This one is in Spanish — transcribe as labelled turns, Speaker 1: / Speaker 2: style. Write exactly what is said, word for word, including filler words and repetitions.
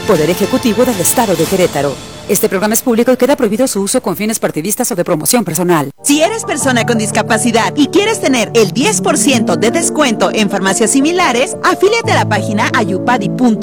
Speaker 1: Poder Ejecutivo del Estado de Querétaro. Este programa es público y queda prohibido su uso con fines partidistas o de promoción personal.
Speaker 2: Si eres persona con discapacidad y quieres tener el diez por ciento de descuento en farmacias similares, afíliate a la página ayupadi punto